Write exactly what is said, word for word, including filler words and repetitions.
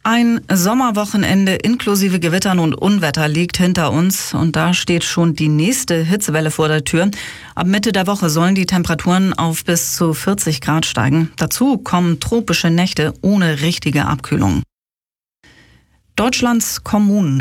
Ein Sommerwochenende inklusive Gewittern und Unwetter liegt hinter uns und da steht schon die nächste Hitzewelle vor der Tür. Ab Mitte der Woche sollen die Temperaturen auf bis zu vierzig Grad steigen. Dazu kommen tropische Nächte ohne richtige Abkühlung. Deutschlands Kommunen